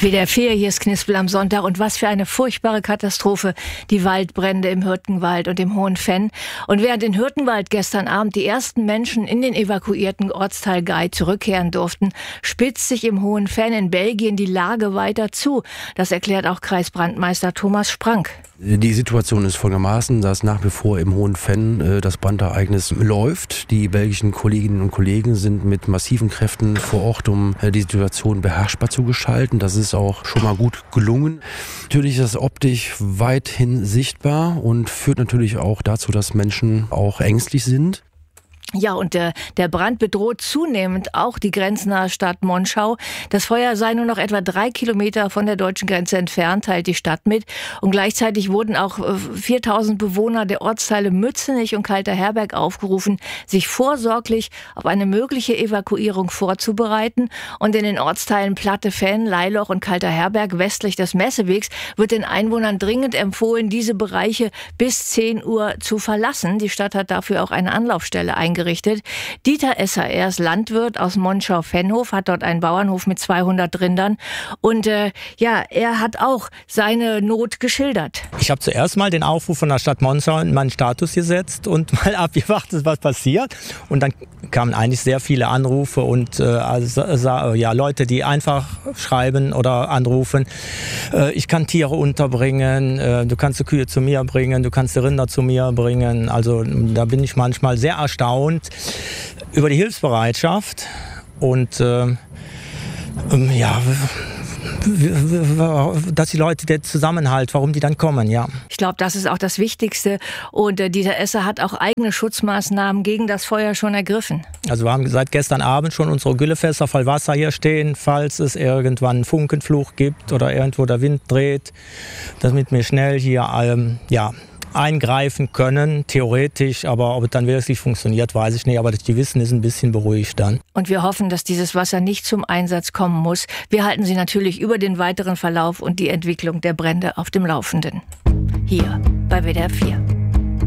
WDR 4, hier ist Knispel am Sonntag. Und was für eine furchtbare Katastrophe, die Waldbrände im Hürtgenwald und im Hohen Venn. Und während in Hürtgenwald gestern Abend die ersten Menschen in den evakuierten Ortsteil Gay zurückkehren durften, spitzt sich im Hohen Venn in Belgien die Lage weiter zu. Das erklärt auch Kreisbrandmeister Thomas Sprank. Die Situation ist folgendermaßen, dass nach wie vor im Hohen Venn das Brandereignis läuft. Die belgischen Kolleginnen und Kollegen sind mit massiven Kräften vor Ort, um die Situation beherrschbar zu gestalten. Das ist auch schon mal gut gelungen. Natürlich ist das optisch weithin sichtbar und führt natürlich auch dazu, dass Menschen auch ängstlich sind. Ja, und der Brand bedroht zunehmend auch die grenznahe Stadt Monschau. Das Feuer sei nur noch etwa 3 Kilometer von der deutschen Grenze entfernt, teilt die Stadt mit. Und gleichzeitig wurden auch 4000 Bewohner der Ortsteile Mützenich und Kalter Herberg aufgerufen, sich vorsorglich auf eine mögliche Evakuierung vorzubereiten. Und in den Ortsteilen Platte Venn, Leiloch und Kalter Herberg westlich des Messewegs wird den Einwohnern dringend empfohlen, diese Bereiche bis 10 Uhr zu verlassen. Die Stadt hat dafür auch eine Anlaufstelle eingerichtet. Dieter Esser, er ist Landwirt aus Monschau-Venhof, hat dort einen Bauernhof mit 200 Rindern und er hat auch seine Not geschildert. Ich habe zuerst mal den Aufruf von der Stadt Monschau in meinen Status gesetzt und mal abgewartet, was passiert. Und dann kamen eigentlich sehr viele Anrufe und Leute, die einfach schreiben oder anrufen. Ich kann Tiere unterbringen, du kannst die Kühe zu mir bringen, du kannst die Rinder zu mir bringen. Also da bin ich manchmal sehr erstaunt über die Hilfsbereitschaft und dass die Leute, der Zusammenhalt, warum die dann kommen, ja. Ich glaube, das ist auch das Wichtigste. Und Dieter Esser hat auch eigene Schutzmaßnahmen gegen das Feuer schon ergriffen. Also wir haben seit gestern Abend schon unsere Güllefässer voll Wasser hier stehen, falls es irgendwann einen Funkenfluch gibt oder irgendwo der Wind dreht, damit wir schnell hier eingreifen können, theoretisch, aber ob es dann wirklich funktioniert, weiß ich nicht, aber die Wissen ist ein bisschen beruhigt dann. Und wir hoffen, dass dieses Wasser nicht zum Einsatz kommen muss. Wir halten Sie natürlich über den weiteren Verlauf und die Entwicklung der Brände auf dem Laufenden. Hier bei WDR 4.